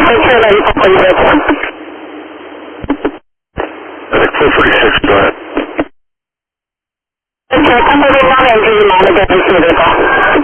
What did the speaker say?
Picture 9446. Picture 46, go ahead. Picture 1039 into the monitor vehicle.